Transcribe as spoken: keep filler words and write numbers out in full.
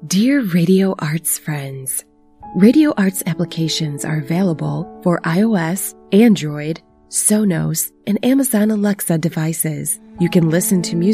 Dear Radio Arts friends, Radio Arts applications are available for iOS, Android, Sonos, and Amazon Alexa devices. You can listen to music